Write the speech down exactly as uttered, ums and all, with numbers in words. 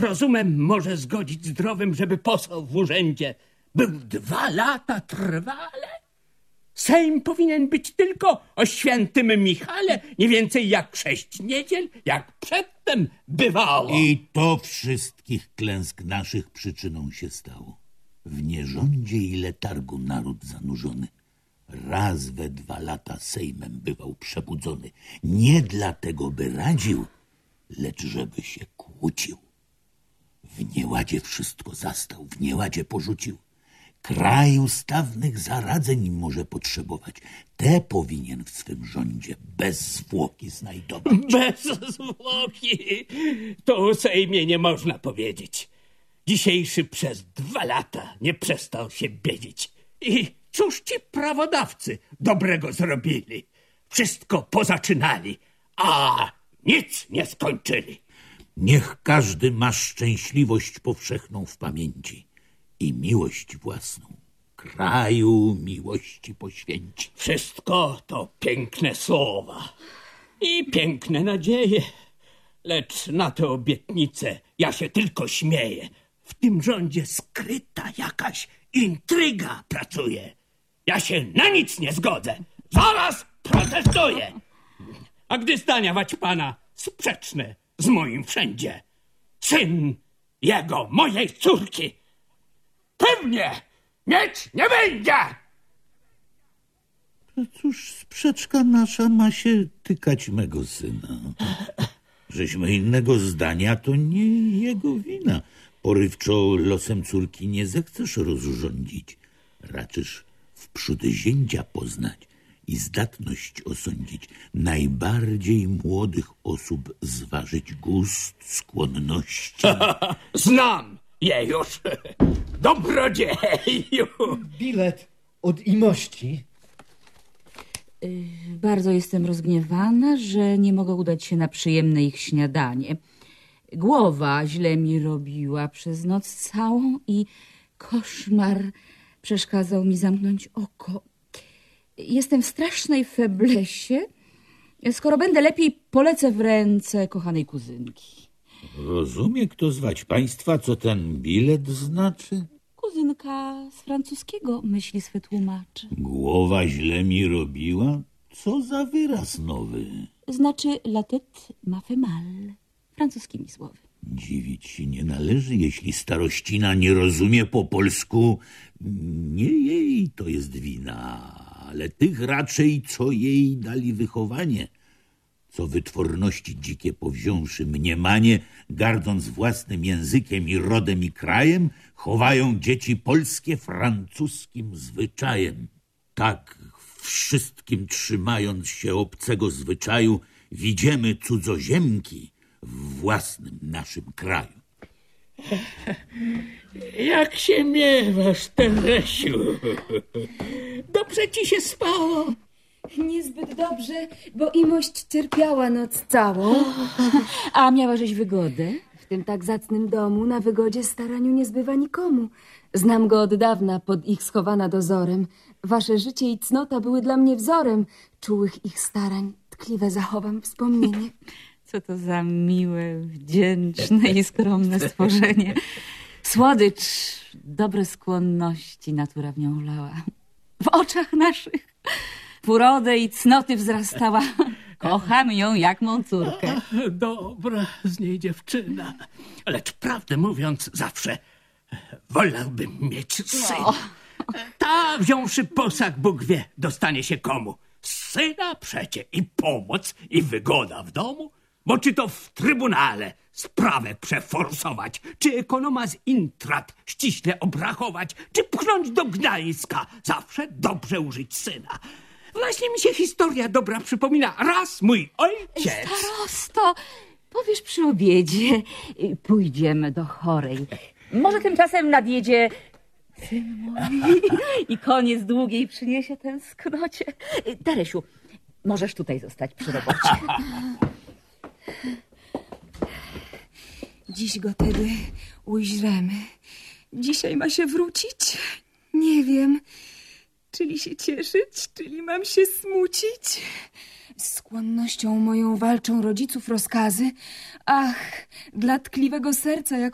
rozumem może zgodzić zdrowym, żeby poseł w urzędzie był dwa lata trwale? Sejm powinien być tylko o świętym Michale, nie więcej jak sześć niedziel, jak przedtem bywało. I to wszystkich klęsk naszych przyczyną się stało. W nierządzie i letargu naród zanurzony. Raz we dwa lata Sejmem bywał przebudzony. Nie dlatego, by radził, lecz żeby się kłócił. W nieładzie wszystko zastał, w nieładzie porzucił. Kraj ustawnych zaradzeń może potrzebować. Te powinien w swym rządzie bez zwłoki znajdować. Bez zwłoki? To o Sejmie nie można powiedzieć. Dzisiejszy przez dwa lata nie przestał się biedzić. I cóż ci prawodawcy dobrego zrobili? Wszystko pozaczynali, a nic nie skończyli. Niech każdy ma szczęśliwość powszechną w pamięci i miłość własną kraju miłości poświęci. Wszystko to piękne słowa i piękne nadzieje, lecz na te obietnice ja się tylko śmieję. W tym rządzie skryta jakaś intryga pracuje. Ja się na nic nie zgodzę. Zaraz protestuję. A gdy zdania wać pana sprzeczne z moim wszędzie, syn jego, mojej córki, pewnie mieć nie będzie. No cóż, sprzeczka nasza ma się tykać mego syna. Żeśmy innego zdania, to nie jego wina. Porywczo losem córki nie zechcesz rozrządzić. Raczysz wprzód zięcia poznać i zdatność osądzić. Najbardziej młodych osób zważyć gust, skłonności. Znam je już, dobrodzieju. Bilet od Imości. Yy, bardzo jestem rozgniewana, że nie mogę udać się na przyjemne ich śniadanie. Głowa źle mi robiła przez noc całą i koszmar przeszkadzał mi zamknąć oko. Jestem w strasznej feblesie. Skoro będę lepiej, polecę w ręce kochanej kuzynki. Rozumie kto zwać państwa, co ten bilet znaczy? Kuzynka z francuskiego myśli swe tłumaczy. Głowa źle mi robiła? Co za wyraz nowy? Znaczy la tête m'a fait mal. Francuskimi słowy. Dziwić się nie należy, jeśli starościna nie rozumie po polsku. Nie jej to jest wina, ale tych raczej, co jej dali wychowanie. Co wytworności dzikie powziąwszy mniemanie, gardząc własnym językiem i rodem i krajem, chowają dzieci polskie francuskim zwyczajem. Tak wszystkim trzymając się obcego zwyczaju, widzimy cudzoziemki w własnym naszym kraju. Jak się miewasz, Teresiu? Dobrze ci się spało? Niezbyt dobrze, bo Imość cierpiała noc całą. A miałażeś wygodę? W tym tak zacnym domu na wygodzie staraniu nie zbywa nikomu. Znam go od dawna, pod ich schowana dozorem. Wasze życie i cnota były dla mnie wzorem. Czułych ich starań tkliwe zachowam wspomnienie. Co to za miłe, wdzięczne i skromne stworzenie. Słodycz, dobre skłonności natura w nią lała. W oczach naszych w urodę i cnoty wzrastała. Kocham ją jak mą córkę. Dobra z niej dziewczyna, lecz prawdę mówiąc zawsze wolałbym mieć syna. Ta, wziąwszy posag, Bóg wie, dostanie się komu. Syna przecie i pomoc, i wygoda w domu. Bo czy to w trybunale sprawę przeforsować, czy ekonoma z intrat ściśle obrachować, czy pchnąć do Gdańska, zawsze dobrze użyć syna. Właśnie mi się historia dobra przypomina. Raz mój ojciec... Starosto, powiesz przy obiedzie. Pójdziemy do chorej. Może tymczasem nadjedzie syn mój i koniec długiej przyniesie tęsknocie. Teresiu, możesz tutaj zostać przy robocie. Dziś go tedy ujrzemy. Dzisiaj ma się wrócić? Nie wiem. Czyli się cieszyć, czyli mam się smucić? Z skłonnością moją walczą rodziców rozkazy. Ach, dla tkliwego serca, jak